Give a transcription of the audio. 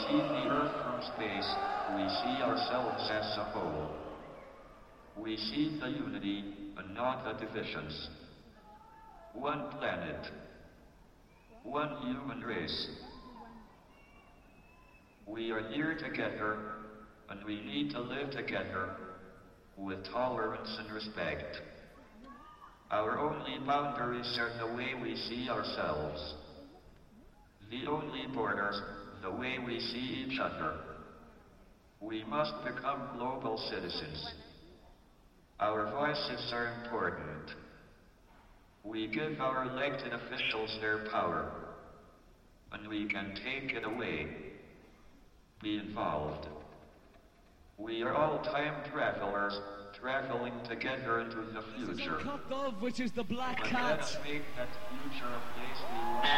see the Earth from space, we see ourselves as a whole. We see the unity and not the divisions. One planet. One human race. We are here together, and we need to live together with tolerance and respect. Our only boundaries are the way we see ourselves. The only borders, the way we see each other. We must become global citizens. Our voices are important. We give our elected officials their power, and we can take it away. Be involved. We are all time travelers, traveling together into the future. Which is the black But cat. let's make that future a place we want.